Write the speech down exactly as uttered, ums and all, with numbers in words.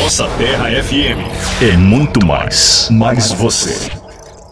Nossa Terra F M é muito mais, mais você.